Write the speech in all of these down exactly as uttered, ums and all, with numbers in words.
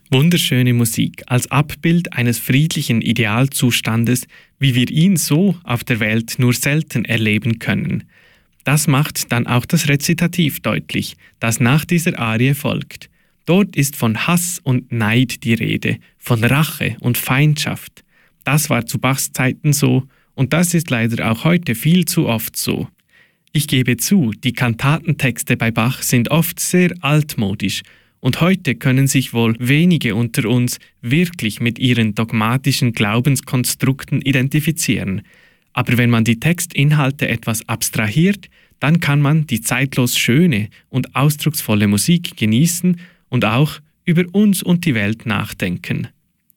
Wunderschöne Musik als Abbild eines friedlichen Idealzustandes, wie wir ihn so auf der Welt nur selten erleben können. Das macht dann auch das Rezitativ deutlich, das nach dieser Arie folgt. Dort ist von Hass und Neid die Rede, von Rache und Feindschaft. Das war zu Bachs Zeiten so und das ist leider auch heute viel zu oft so. Ich gebe zu, die Kantatentexte bei Bach sind oft sehr altmodisch und heute können sich wohl wenige unter uns wirklich mit ihren dogmatischen Glaubenskonstrukten identifizieren. Aber wenn man die Textinhalte etwas abstrahiert, dann kann man die zeitlos schöne und ausdrucksvolle Musik genießen und auch über uns und die Welt nachdenken.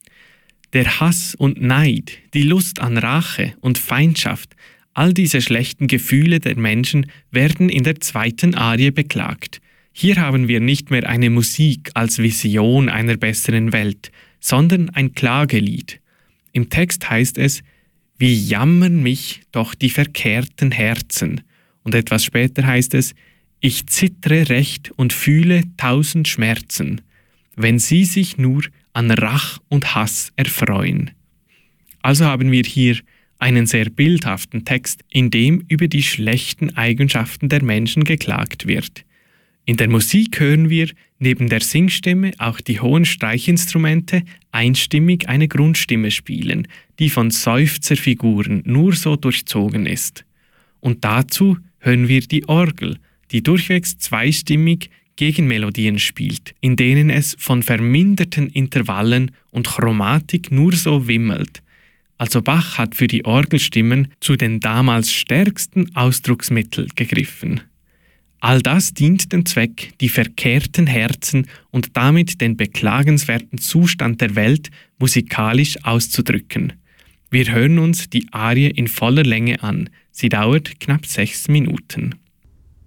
Der Hass und Neid, die Lust an Rache und Feindschaft, all diese schlechten Gefühle der Menschen werden in der zweiten Arie beklagt. Hier haben wir nicht mehr eine Musik als Vision einer besseren Welt, sondern ein Klagelied. Im Text heißt es: Wie jammern mich doch die verkehrten Herzen. Und etwas später heißt es: Ich zittre recht und fühle tausend Schmerzen, wenn sie sich nur an Rach und Hass erfreuen. Also haben wir hier einen sehr bildhaften Text, in dem über die schlechten Eigenschaften der Menschen geklagt wird. In der Musik hören wir neben der Singstimme auch die hohen Streichinstrumente einstimmig eine Grundstimme spielen, die von Seufzerfiguren nur so durchzogen ist. Und dazu hören wir die Orgel, die durchwegs zweistimmig Gegenmelodien spielt, in denen es von verminderten Intervallen und Chromatik nur so wimmelt. Also Bach hat für die Orgelstimmen zu den damals stärksten Ausdrucksmitteln gegriffen. All das dient dem Zweck, die verkehrten Herzen und damit den beklagenswerten Zustand der Welt musikalisch auszudrücken. Wir hören uns die Arie in voller Länge an. Sie dauert knapp sechs Minuten.